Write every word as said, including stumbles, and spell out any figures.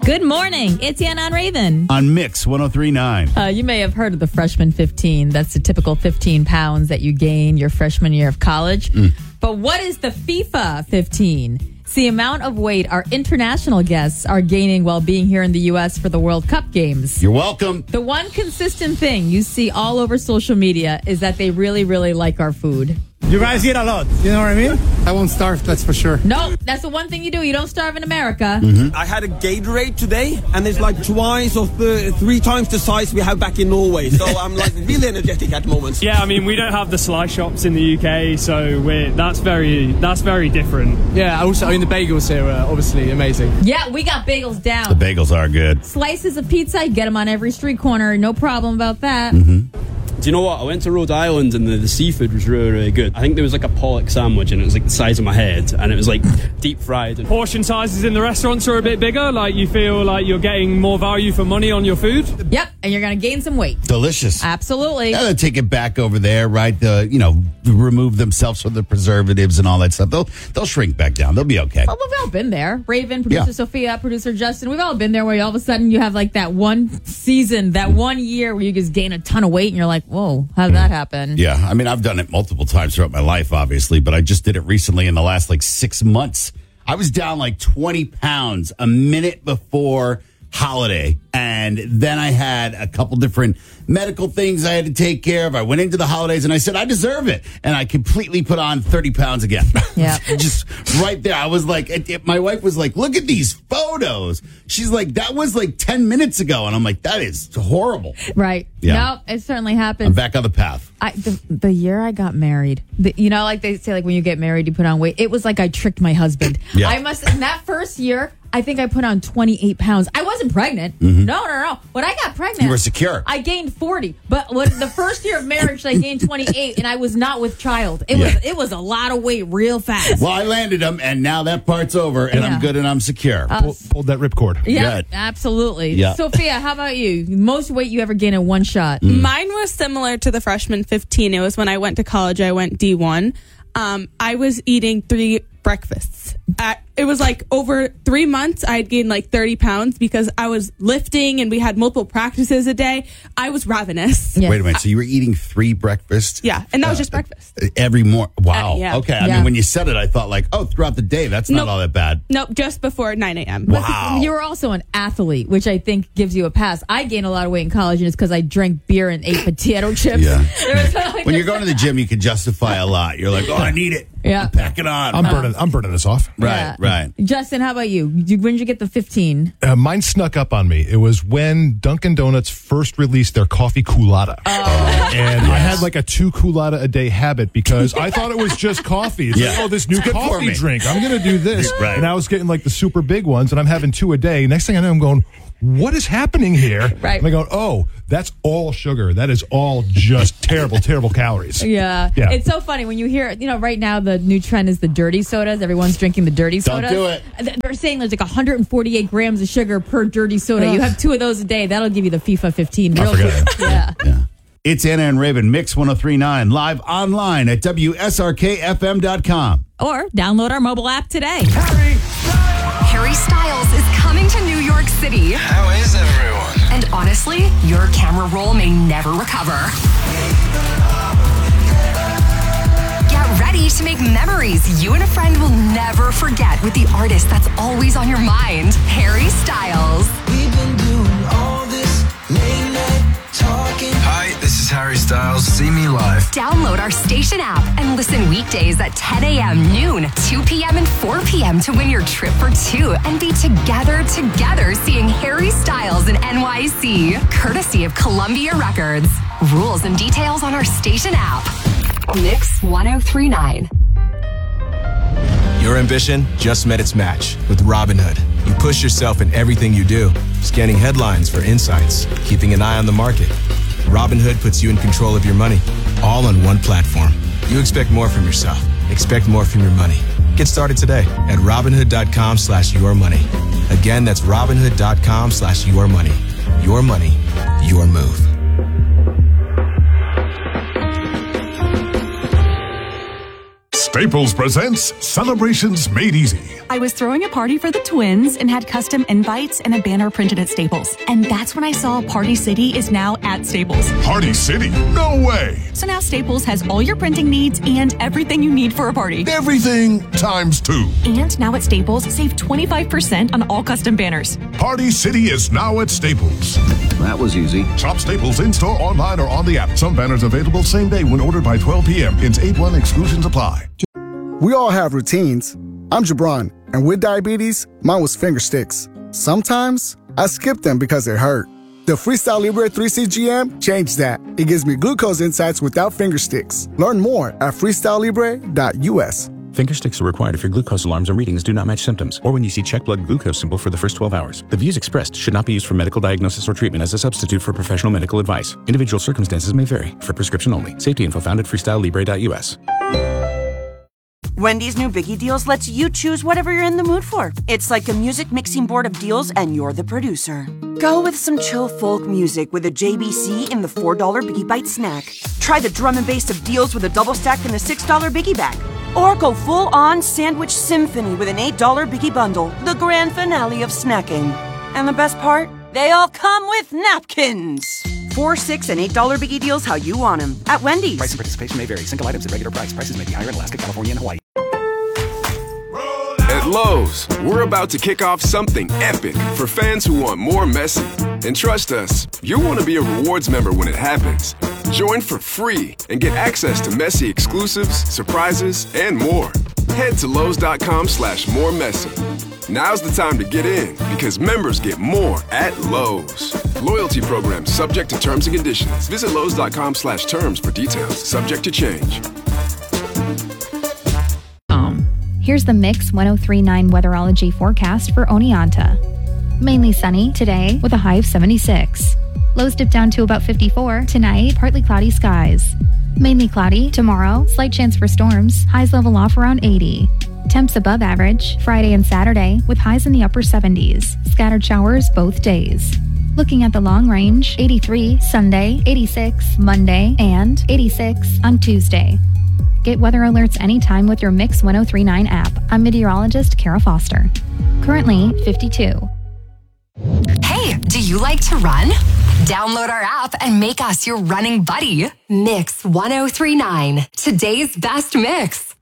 Good morning. It's Yana and Raven. On Mix one oh three point nine. Uh, you may have heard of the freshman fifteen. That's the typical fifteen pounds that you gain your freshman year of college. Mm. But what is the FIFA fifteen? It's the amount of weight our international guests are gaining while being here in the U S for the World Cup games. You're welcome. The one consistent thing you see all over social media is that they really, really like our food. You guys eat a lot, you know what I mean? I won't starve, that's for sure. No, that's the one thing you do. You don't starve in America. Mm-hmm. I had a Gatorade today, and it's like twice or th- three times the size we have back in Norway. So I'm like really energetic at the moment. Yeah, I mean, we don't have the slice shops in the U K, so we're that's very that's very different. Yeah, also, I mean, the bagels here are obviously amazing. Yeah, we got bagels down. The bagels are good. Slices of pizza, you get them on every street corner. No problem about that. Mm-hmm. Do you know what? I went to Rhode Island and the, the seafood was really, really good. I think there was like a pollock sandwich and it was like the size of my head and it was like deep fried. And portion sizes in the restaurants are a bit bigger. Like you feel like you're getting more value for money on your food. Yep, and you're going to gain some weight. Delicious. Absolutely. Yeah, they'll take it back over there, right? The you know, remove themselves from the preservatives and all that stuff. They'll they'll shrink back down. They'll be okay. Well, we've all been there. Raven, producer Yeah. Sophia, producer Justin. We've all been there where all of a sudden you have like that one season, that one year where you just gain a ton of weight and you're like, whoa, how did that happen? Yeah, I mean, I've done it multiple times throughout my life, obviously, but I just did it recently in the last like six months. I was down like twenty pounds a minute before holiday, and then I had a couple different medical things I had to take care of. I went into the holidays and I said, I deserve it. And I completely put on thirty pounds again. Yeah. Just right there. I was like, it, it, my wife was like, look at these photos. She's like, that was like ten minutes ago. And I'm like, that is horrible. Right. Yeah. No, it certainly happens. I'm back on the path. I, the, the year I got married, the, you know, like they say, like when you get married, you put on weight. It was like I tricked my husband. Yeah. I must, in that first year, I think I put on twenty-eight pounds. I wasn't pregnant. Mm-hmm. No, no, no. When I got pregnant, You were secure. I gained forty. But when the first year of marriage, I gained twenty-eight, and I was not with child. It Yeah. was it was a lot of weight real fast. Well, I landed them, and now that part's over, and Yeah. I'm good and I'm secure. Uh, Pull, pulled that ripcord. Yeah, Good. absolutely. Yeah. Sophia, how about you? Most weight you ever gained in one shot? Mine was similar to the freshman fifteen. It was when I went to college. I went D one. Um, I was eating three breakfasts. At, it was like over three months, I had gained like thirty pounds because I was lifting and we had multiple practices a day. I was ravenous. Yeah. Wait a minute. So you were eating three breakfasts? Yeah, and that was just breakfast. Every morning? Wow. Uh, yeah. Okay. I Yeah. mean, when you said it, I thought like, oh, throughout the day. That's not Nope. all that bad. Nope, just before nine a.m. Wow. You were also an athlete, which I think gives you a pass. I gained a lot of weight in college, and it's because I drank beer and ate potato chips. Yeah. There was, like, When you're going to the gym, you can justify a lot. You're like, oh, I need it. Yeah. I'm packing on. I'm burning. I'm burning this off. Right, Yeah. right. Justin, how about you? Did- When did you get the fifteen? Uh, mine snuck up on me. It was when Dunkin' Donuts first released their coffee culotta. Oh. And I had like a two culotta a day habit because I thought it was just coffee. It's Yeah. like, oh, this new It's good for coffee me. drink. I'm going to do this. Right. And I was getting like the super big ones, and I'm having two a day. Next thing I know, I'm going, what is happening here? Right. And I go, oh, that's all sugar. That is all just terrible, terrible calories. Yeah. Yeah. It's so funny when you hear, you know, right now the new trend is the dirty sodas. Everyone's drinking the dirty Don't sodas. do it. And they're saying there's like one hundred forty-eight grams of sugar per dirty soda. You have two of those a day. That'll give you the FIFA fifteen. Real forgot quick. Yeah. Yeah. It's Anna and Raven, Mix one oh three point nine, live online at W S R K F M dot com. Or download our mobile app today. Harry Styles is coming to New York City. How is everyone? And honestly, your camera roll may never recover. Get ready to make memories you and a friend will never forget with the artist that's always on your mind, Harry Styles. We've been doing all this late night talking. Hi, this is Harry Styles. See me live. Download our station app and listen weekdays at ten a.m., noon, two p.m., and four p.m. to win your trip for two and be together, together seeing Harry Styles in N Y C. Courtesy of Columbia Records. Rules and details on our station app. Mix one oh three point nine. Your ambition just met its match with Robinhood. You push yourself in everything you do, scanning headlines for insights, keeping an eye on the market. Robinhood puts you in control of your money, all on one platform. You expect more from yourself. Expect more from your money. Get started today at Robinhood.com slash your money. Again, that's Robinhood.com slash your money. Your money, your move. Staples presents Celebrations Made Easy. I was throwing a party for the twins and had custom invites and a banner printed at Staples. And that's when I saw Party City is now at Staples. Party City? No way! So now Staples has all your printing needs and everything you need for a party. Everything times two. And now at Staples, save twenty-five percent on all custom banners. Party City is now at Staples. That was easy. Shop Staples in-store, online, or on the app. Some banners available same day when ordered by twelve p.m. Hence eight one exclusions apply. We all have routines. I'm Jabron, and with diabetes, mine was finger sticks. Sometimes, I skip them because it hurt. The Freestyle Libre three C G M changed that. It gives me glucose insights without finger sticks. Learn more at freestyle libre dot u s. Finger sticks are required if your glucose alarms and readings do not match symptoms, or when you see check blood glucose symbol for the first twelve hours. The views expressed should not be used for medical diagnosis or treatment as a substitute for professional medical advice. Individual circumstances may vary. For prescription only. Safety info found at freestyle libre dot u s. Wendy's new Biggie Deals lets you choose whatever you're in the mood for. It's like a music mixing board of deals, and you're the producer. Go with some chill folk music with a J B C in the four dollar Biggie Bite snack. Try the drum and bass of deals with a double stack in the six dollar Biggie Bag. Or go full-on sandwich symphony with an eight dollar Biggie Bundle, the grand finale of snacking. And the best part? They all come with napkins. Four, six, and eight dollar Biggie Deals how you want them at Wendy's. Price and participation may vary. Single items at regular price. Prices may be higher in Alaska, California, and Hawaii. At Lowe's, we're about to kick off something epic for fans who want more Messi. And trust us, you'll want to be a rewards member when it happens. Join for free and get access to Messi exclusives, surprises, and more. Head to Lowe's.com slash more Messi. Now's the time to get in because members get more at Lowe's. Loyalty program subject to terms and conditions. Visit Lowe's.com slash terms for details. Subject to change. Here's the Mix ten thirty-nine Weatherology forecast for Oneonta. Mainly sunny today with a high of seventy-six. Lows dip down to about fifty-four. Tonight, partly cloudy skies. Mainly cloudy tomorrow, slight chance for storms. Highs level off around eighty. Temps above average Friday and Saturday with highs in the upper seventies. Scattered showers both days. Looking at the long range, eighty-three Sunday, eighty-six Monday, and eighty-six on Tuesday. Get weather alerts anytime with your Mix ten thirty-nine app. I'm meteorologist Kara Foster. Currently fifty-two. Hey, do you like to run? Download our app and make us your running buddy. Mix ten thirty-nine, today's best mix.